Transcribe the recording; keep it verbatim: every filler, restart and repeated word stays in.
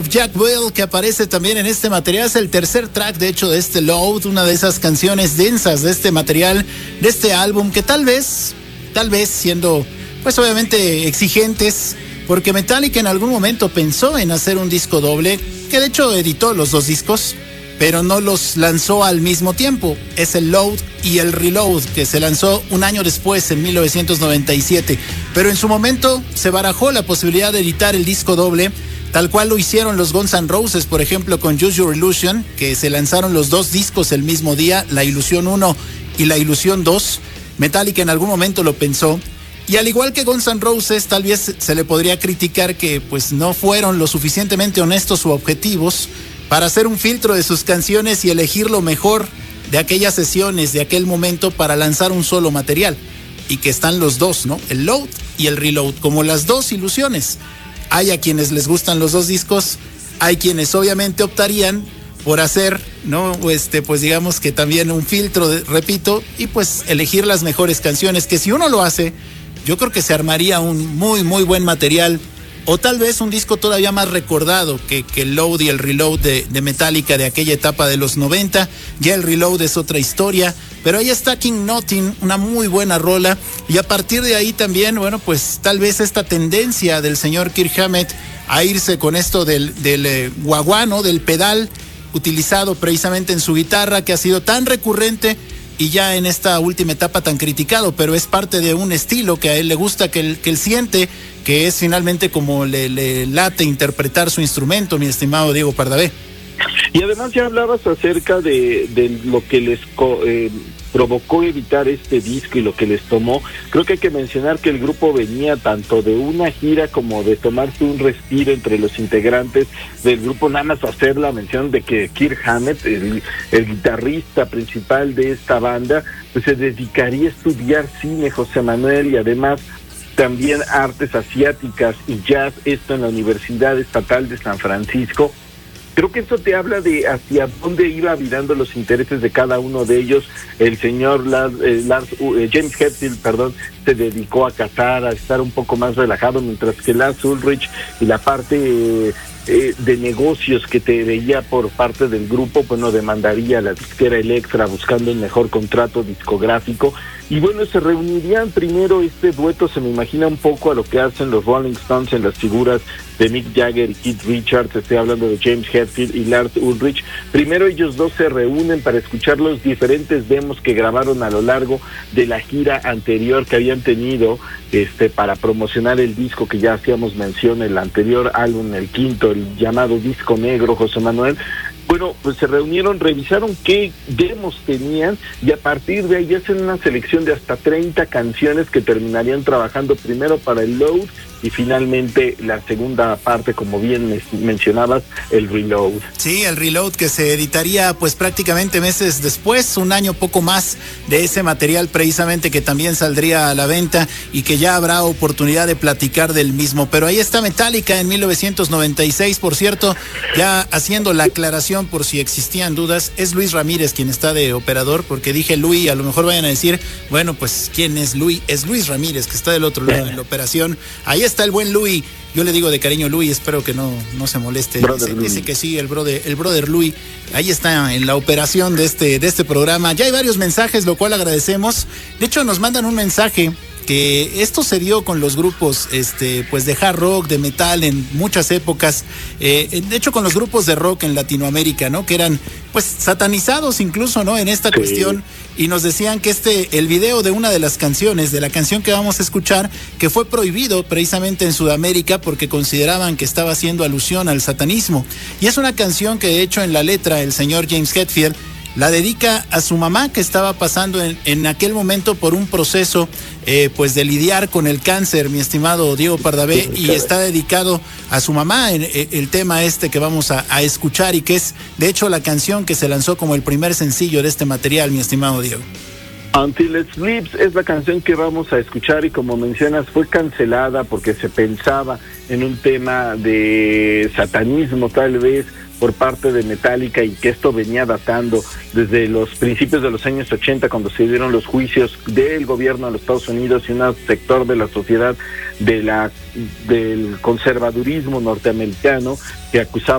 Jack Will, que aparece también en este material. Es el tercer track, de hecho, de este Load, una de esas canciones densas de este material, de este álbum, que tal vez, tal vez siendo, pues obviamente exigentes, porque Metallica en algún momento pensó en hacer un disco doble, que de hecho editó los dos discos, pero no los lanzó al mismo tiempo. Es el Load y el Reload, que se lanzó un año después, en mil novecientos noventa y siete. Pero en su momento se barajó la posibilidad de editar el disco doble, tal cual lo hicieron los Guns N' Roses, por ejemplo, con Use Your Illusion, que se lanzaron los dos discos el mismo día, La Ilusión uno y La Ilusión dos. Metallica en algún momento lo pensó. Y al igual que Guns N' Roses, tal vez se le podría criticar que pues no fueron lo suficientemente honestos o objetivos para hacer un filtro de sus canciones y elegir lo mejor de aquellas sesiones, de aquel momento, para lanzar un solo material. Y que están los dos, ¿no? El Load y el Reload, como las dos ilusiones. Hay a quienes les gustan los dos discos, hay quienes obviamente optarían por hacer, ¿no? Este, pues digamos que también un filtro, de, repito, y pues elegir las mejores canciones, que si uno lo hace, yo creo que se armaría un muy, muy buen material. O tal vez un disco todavía más recordado que, que el Load y el Reload de, de Metallica de aquella etapa de los noventa. Ya el Reload es otra historia, pero ahí está King Nothing, una muy buena rola. Y a partir de ahí también, bueno, pues tal vez esta tendencia del señor Kirk Hammett a irse con esto del, del eh, guaguá, ¿no? Del pedal utilizado precisamente en su guitarra, que ha sido tan recurrente y ya en esta última etapa tan criticado, pero es parte de un estilo que a él le gusta, que él, que él siente, que es finalmente como le, le late interpretar su instrumento, mi estimado Diego Pardavé. Y además ya hablabas acerca de, de lo que les co, eh, provocó editar este disco y lo que les tomó. Creo que hay que mencionar que el grupo venía tanto de una gira como de tomarse un respiro entre los integrantes del grupo, nada más hacer la mención de que Kirk Hammett, el, el guitarrista principal de esta banda, pues se dedicaría a estudiar cine, José Manuel, y además también artes asiáticas y jazz, esto en la Universidad Estatal de San Francisco. Creo que esto te habla de hacia dónde iba virando los intereses de cada uno de ellos. El señor Lars, eh, Lars eh, James Hetfield, perdón, se dedicó a cazar, a estar un poco más relajado, mientras que Lars Ulrich y la parte eh, eh, de negocios que te veía por parte del grupo, pues no demandaría a la disquera Elektra buscando el mejor contrato discográfico. Y bueno, se reunirían primero, este dueto se me imagina un poco a lo que hacen los Rolling Stones en las figuras de Mick Jagger y Keith Richards. Estoy hablando de James Hetfield y Lars Ulrich. Primero ellos dos se reúnen para escuchar los diferentes demos que grabaron a lo largo de la gira anterior que habían tenido este para promocionar el disco que ya hacíamos mención, el anterior álbum, el quinto, el llamado Disco Negro, José Manuel. Bueno, pues se reunieron, revisaron qué demos tenían y a partir de ahí hacen una selección de hasta treinta canciones que terminarían trabajando primero para el Load y finalmente la segunda parte, como bien mencionabas, el Reload. Sí, el Reload, que se editaría pues prácticamente meses después, un año poco más de ese material precisamente, que también saldría a la venta y que ya habrá oportunidad de platicar del mismo. Pero ahí está Metallica en mil novecientos noventa y seis, por cierto, ya haciendo la aclaración por si existían dudas, es Luis Ramírez quien está de operador, porque dije Luis, a lo mejor vayan a decir, bueno, pues ¿quién es Luis? Es Luis Ramírez, que está del otro lado en la operación. Ahí está el buen Luis, yo le digo de cariño Luis, espero que no, no se moleste. Dice, dice que sí, el brother, el brother Luis, ahí está en la operación de este, de este programa. Ya hay varios mensajes, lo cual agradecemos. De hecho, nos mandan un mensaje que esto se dio con los grupos este, pues de hard rock, de metal en muchas épocas, eh, de hecho con los grupos de rock en Latinoamérica, ¿no? Que eran pues satanizados incluso, ¿no? En esta sí. cuestión, y nos decían que este, el video de una de las canciones, de la canción que vamos a escuchar, que fue prohibido precisamente en Sudamérica porque consideraban que estaba haciendo alusión al satanismo, y es una canción que de hecho en la letra el señor James Hetfield la dedica a su mamá, que estaba pasando en, en aquel momento por un proceso eh, pues de lidiar con el cáncer, mi estimado Diego Pardavé, y está dedicado a su mamá en, en, el tema este que vamos a, a escuchar, y que es de hecho la canción que se lanzó como el primer sencillo de este material, mi estimado Diego. Until It Sleeps es la canción que vamos a escuchar, y como mencionas fue cancelada porque se pensaba en un tema de satanismo tal vez por parte de Metallica, y que esto venía datando desde los principios de los años ochenta, cuando se dieron los juicios del gobierno de los Estados Unidos y un sector de la sociedad de la del conservadurismo norteamericano que acusaba